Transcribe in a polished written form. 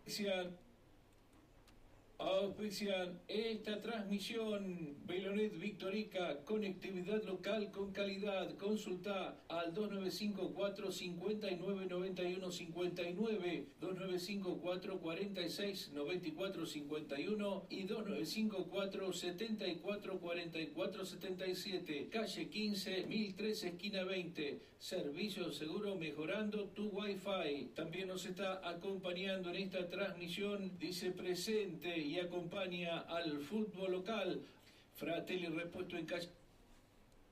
Auspician esta transmisión Velonet Victorica, conectividad local con calidad. Consulta al 2954 59 91 59, 2954 46 94 51 y 2954 74 44 77, calle 15, 1003, esquina 20. Servicio seguro mejorando tu Wi-Fi. También nos está acompañando en esta transmisión, dice presente y acompaña al fútbol local Fratelli Repuesto en calle